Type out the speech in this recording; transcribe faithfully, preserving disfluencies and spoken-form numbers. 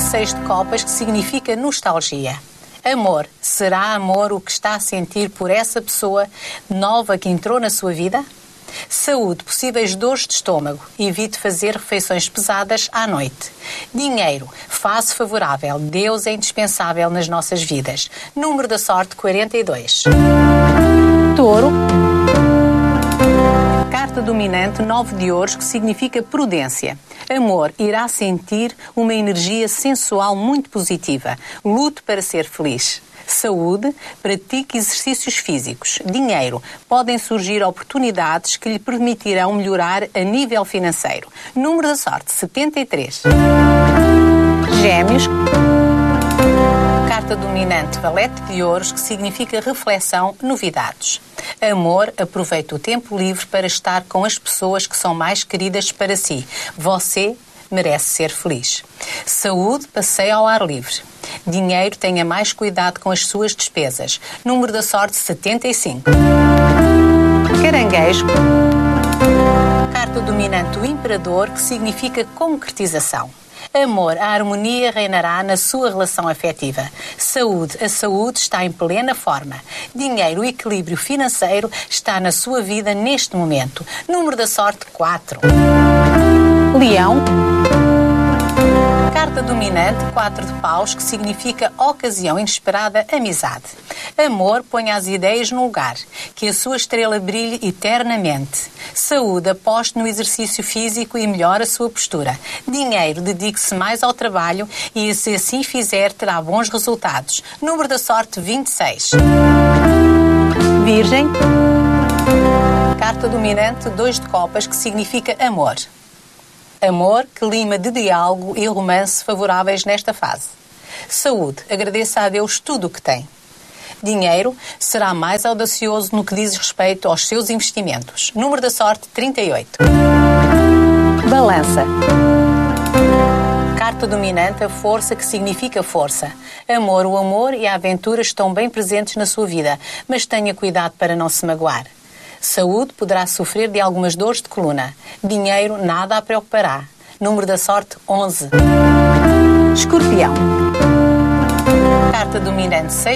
Seis de copas, que significa nostalgia. Amor. Será amor o que está a sentir por essa pessoa nova que entrou na sua vida? Saúde. Possíveis dores de estômago. Evite fazer refeições pesadas à noite. Dinheiro. Fase favorável. Deus é indispensável nas nossas vidas. Número da sorte quarenta e dois. Touro. Carta dominante nove de ouros, que significa prudência. Amor. Irá sentir uma energia sensual muito positiva. Lute para ser feliz. Saúde. Pratique exercícios físicos. Dinheiro. Podem surgir oportunidades que lhe permitirão melhorar a nível financeiro. Número da sorte setenta e três. Gêmeos. Carta dominante valete de ouros, que significa reflexão, novidades. Amor. Aproveite o tempo livre para estar com as pessoas que são mais queridas para si. Você merece ser feliz. Saúde. Passeio ao ar livre. Dinheiro. Tenha mais cuidado com as suas despesas. Número da sorte setenta e cinco. Caranguejo. Carta dominante o imperador, que significa concretização. Amor. A harmonia reinará na sua relação afetiva. Saúde. A saúde está em plena forma. Dinheiro. O equilíbrio financeiro está na sua vida neste momento. Número da sorte quatro. Leão. Carta dominante quatro de paus, que significa ocasião inesperada, amizade. Amor. Ponha as ideias no lugar. Que a sua estrela brilhe eternamente. Saúde. Aposte no exercício físico e melhore a sua postura. Dinheiro. Dedique-se mais ao trabalho e, se assim fizer, terá bons resultados. Número da sorte vinte e seis. Virgem. Carta dominante dois de copas, que significa amor. Amor. Clima de diálogo e romance favoráveis nesta fase. Saúde. Agradeça a Deus tudo o que tem. Dinheiro. Será mais audacioso no que diz respeito aos seus investimentos. Número da sorte trinta e oito. Balança. Carta dominante a força, que significa força. Amor. O amor e a aventura estão bem presentes na sua vida, mas tenha cuidado para não se magoar. Saúde. Poderá sofrer de algumas dores de coluna. Dinheiro. Nada a preocupará. Número da sorte onze. Escorpião. Carta dominante seis